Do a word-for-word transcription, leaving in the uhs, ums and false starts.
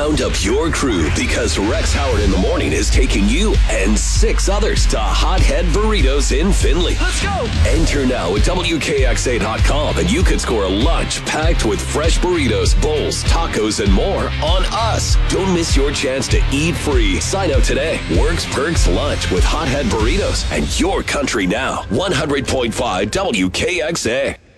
Round up your crew because Rex Howard in the Morning is taking you and six others to Hothead Burritos in Findlay. Let's go! Enter now at W K X A dot com and you could score a lunch packed with fresh burritos, bowls, tacos, and more on us. Don't miss your chance to eat free. Sign up today. Works Perks Lunch with Hothead Burritos and Your Country Now. one hundred point five W K X A.